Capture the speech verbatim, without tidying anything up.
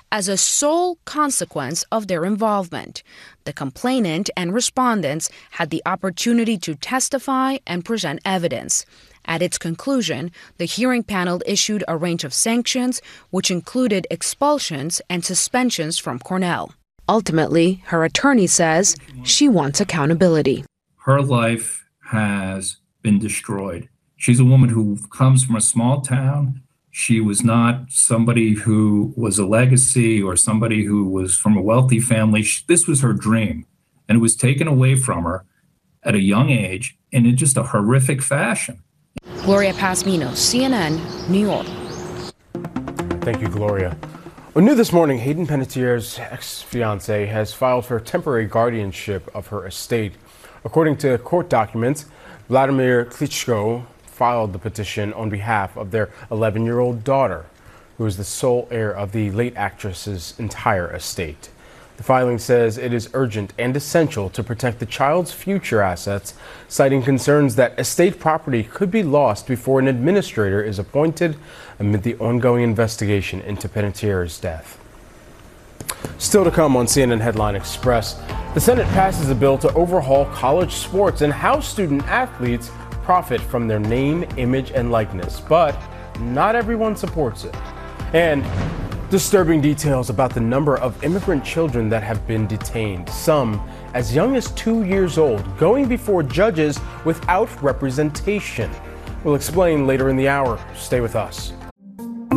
as a sole consequence of their involvement. The complainant and respondents had the opportunity to testify and present evidence. At its conclusion, the hearing panel issued a range of sanctions, which included expulsions and suspensions from Cornell. Ultimately, her attorney says she wants accountability. Her life has been destroyed. She's a woman who comes from a small town. She was not somebody who was a legacy or somebody who was from a wealthy family. This was her dream, and it was taken away from her at a young age and in just a horrific fashion. Gloria Pasmino, C N N, New York. Thank you, Gloria. Well, new this morning, Hayden Panettiere's ex-fiance has filed for temporary guardianship of her estate. According to court documents, Vladimir Klitschko filed the petition on behalf of their eleven-year-old daughter, who is the sole heir of the late actress's entire estate. The filing says it is urgent and essential to protect the child's future assets, citing concerns that estate property could be lost before an administrator is appointed amid the ongoing investigation into Panettiere's death. Still to come on C N N Headline Express, the Senate passes a bill to overhaul college sports and how student athletes profit from their name, image, and likeness. But not everyone supports it. And disturbing details about the number of immigrant children that have been detained, some as young as two years old, going before judges without representation. We'll explain later in the hour. Stay with us.